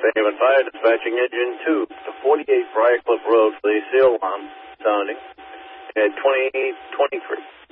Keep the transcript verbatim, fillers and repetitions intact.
Haven Fire, dispatching engine two to forty-eight Briarcliff Road for the seal alarm sounding at twenty twenty-three.